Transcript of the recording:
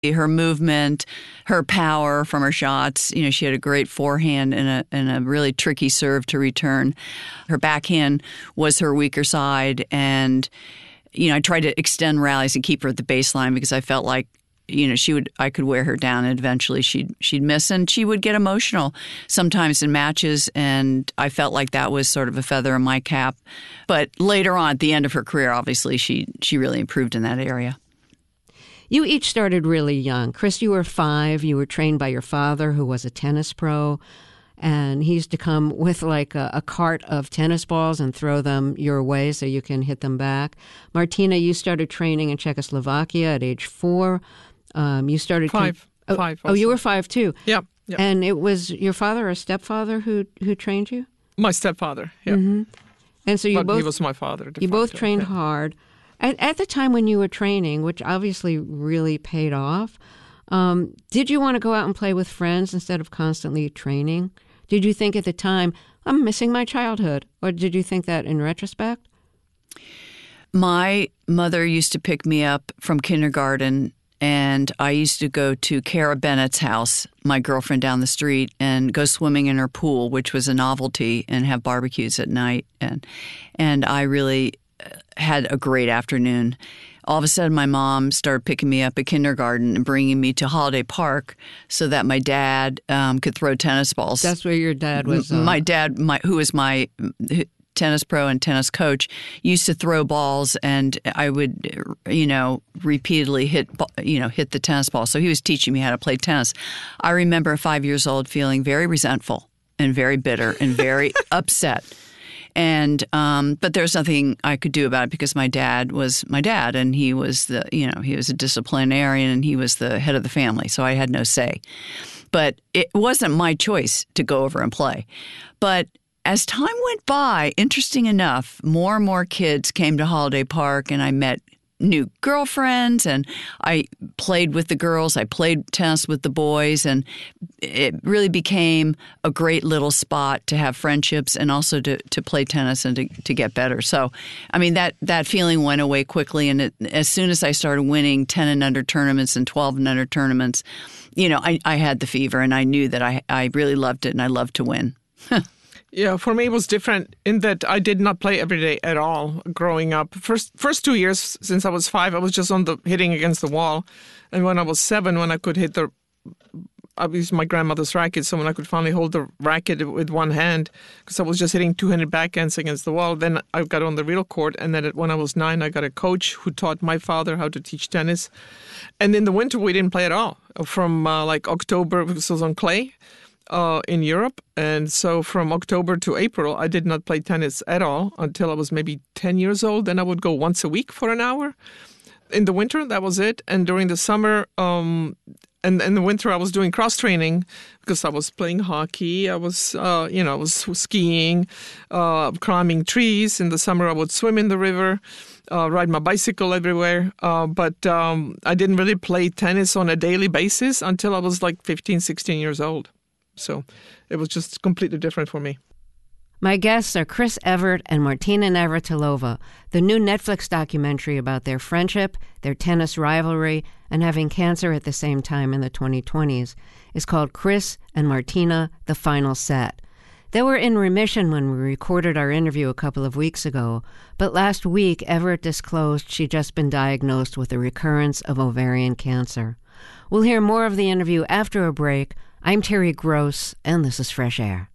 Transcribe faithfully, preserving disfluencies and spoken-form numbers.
Her movement, her power from her shots. You know, she had a great forehand and a and a really tricky serve to return. Her backhand was her weaker side, and you know, I tried to extend rallies and keep her at the baseline because I felt like, you know, she would I could wear her down and eventually she'd she'd miss, and she would get emotional sometimes in matches, and I felt like that was sort of a feather in my cap. But later on, at the end of her career, obviously she she really improved in that area. You each started really young. Chris, you were five. You were trained by your father, who was a tennis pro, and he used to come with like a, a cart of tennis balls and throw them your way so you can hit them back. Martina, you started training in Czechoslovakia at age four. Um, you started five. Con- oh, five. Oh, you were five too. Yeah, yeah. And it was your father or stepfather who who trained you? My stepfather. Yeah. Mm-hmm. And so you but both he was my father. You both facto, trained yeah. hard. At, at the time when you were training, which obviously really paid off, um, did you want to go out and play with friends instead of constantly training? Did you think at the time, I'm missing my childhood? Or did you think that in retrospect? My mother used to pick me up from kindergarten, and I used to go to Cara Bennett's house, my girlfriend down the street, and go swimming in her pool, which was a novelty, and have barbecues at night. And and I really had a great afternoon. All of a sudden, my mom started picking me up at kindergarten and bringing me to Holiday Park so that my dad um, could throw tennis balls. That's where your dad was. Uh... My dad, my, who was my tennis pro and tennis coach, used to throw balls, and I would, you know, repeatedly hit, you know, hit the tennis ball. So he was teaching me how to play tennis. I remember at five years old feeling very resentful and very bitter and very upset. And um, but there's nothing I could do about it because my dad was my dad, and he was the you know he was a disciplinarian, and he was the head of the family, so I had no say. But it wasn't my choice to go over and play. But as time went by, interesting enough, more and more kids came to Holiday Park, and I met new girlfriends, and I played with the girls. I played tennis with the boys, and it really became a great little spot to have friendships and also to, to play tennis and to, to get better. So, I mean, that, that feeling went away quickly, and it, as soon as I started winning ten and under tournaments and twelve and under tournaments, you know, I, I had the fever, and I knew that I, I really loved it, and I loved to win. Yeah, for me it was different in that I did not play every day at all growing up. First first two years since I was five, I was just on the hitting against the wall. And when I was seven, when I could hit the, I used my grandmother's racket, so when I could finally hold the racket with one hand, because I was just hitting two-handed backhands against the wall, then I got on the real court. And then when I was nine, I got a coach who taught my father how to teach tennis. And in the winter, we didn't play at all. From uh, like October, because it was on clay. Uh, in Europe, and so from October to April, I did not play tennis at all until I was maybe ten years old. Then I would go once a week for an hour. In the winter, that was it. And during the summer, um, and in the winter, I was doing cross training because I was playing hockey. I was, uh, you know, I was skiing, uh, climbing trees. In the summer, I would swim in the river, uh, ride my bicycle everywhere. Uh, but um, I didn't really play tennis on a daily basis until I was like fifteen, sixteen years old. So it was just completely different for me. My guests are Chris Evert and Martina Navratilova. The new Netflix documentary about their friendship, their tennis rivalry, and having cancer at the same time in the twenty twenties is called Chris and Martina, The Final Set. They were in remission when we recorded our interview a couple of weeks ago, but last week Evert disclosed she'd just been diagnosed with a recurrence of ovarian cancer. We'll hear more of the interview after a break. I'm Terry Gross, and this is Fresh Air.